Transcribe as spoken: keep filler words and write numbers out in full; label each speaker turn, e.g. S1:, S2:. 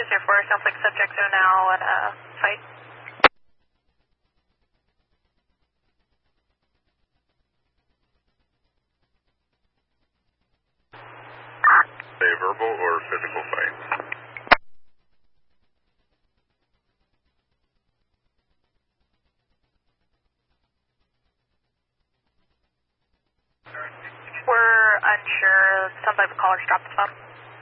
S1: zero four, sounds like subjects are now in a fight.
S2: A verbal or physical fight?
S1: We're unsure. Sounds like the caller's dropped the phone.